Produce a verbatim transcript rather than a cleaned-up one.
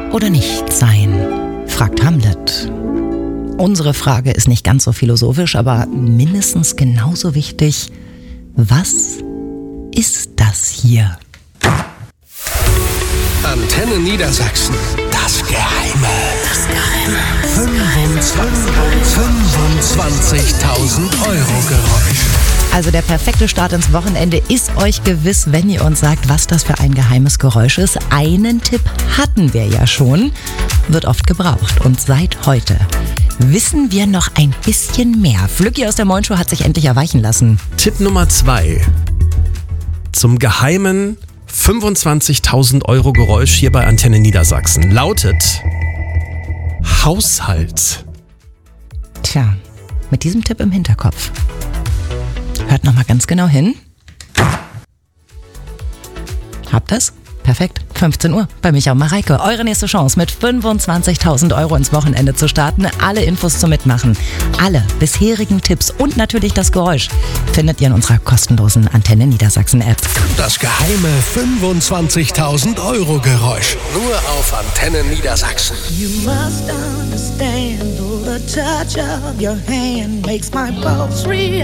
oder nicht sein? Fragt Hamlet. Unsere Frage ist nicht ganz so philosophisch, aber mindestens genauso wichtig. Was ist das hier? Antenne Niedersachsen. Das Geheime. Das Geheime. fünfundzwanzigtausend Euro Geräusch. Also der perfekte Start ins Wochenende ist euch gewiss, wenn ihr uns sagt, was das für ein geheimes Geräusch ist. Einen Tipp hatten wir ja schon, wird oft gebraucht. Und seit heute wissen wir noch ein bisschen mehr. Flücki aus der Moin-Show hat sich endlich erweichen lassen. Tipp Nummer zwei. Zum geheimen fünfundzwanzigtausend Euro Geräusch hier bei Antenne Niedersachsen lautet Haushalt. Tja, mit diesem Tipp im Hinterkopf. Hört nochmal ganz genau hin. Habt ihr's? Perfekt. fünfzehn Uhr bei Micha und Mareike. Eure nächste Chance, mit fünfundzwanzigtausend Euro ins Wochenende zu starten. Alle Infos zum Mitmachen, alle bisherigen Tipps und natürlich das Geräusch findet ihr in unserer kostenlosen Antenne Niedersachsen App. Das geheime fünfundzwanzigtausend Euro Geräusch. Nur auf Antenne Niedersachsen. You must understand, oh, the touch of your hand makes my pulse real.